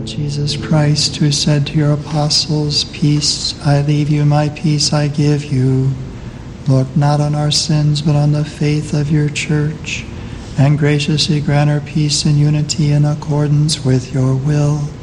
Lord Jesus Christ, who said to your apostles, "Peace I leave you, my peace I give you," look not on our sins, but on the faith of your church, and graciously grant her peace and unity in accordance with your will.